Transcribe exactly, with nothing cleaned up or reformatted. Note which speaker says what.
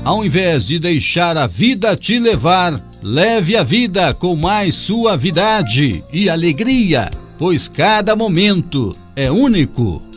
Speaker 1: Ao invés de deixar a vida te levar, leve a vida com mais suavidade e alegria, pois cada momento é único.